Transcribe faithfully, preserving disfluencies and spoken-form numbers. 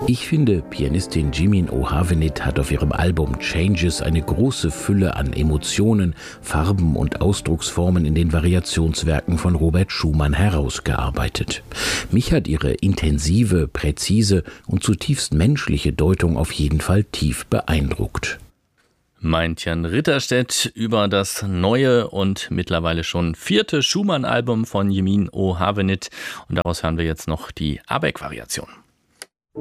Ich finde, Pianistin Jimin O'Havenit hat auf ihrem Album Changes eine große Fülle an Emotionen, Farben und Ausdrucksformen in den Variationswerken von Robert Schumann herausgearbeitet. Mich hat ihre intensive, präzise und zutiefst menschliche Deutung auf jeden Fall tief beeindruckt. Meint Jan Ritterstedt über das neue und mittlerweile schon vierte Schumann-Album von Jimin O'Havenit. Und daraus hören wir jetzt noch die Abeck-Variation.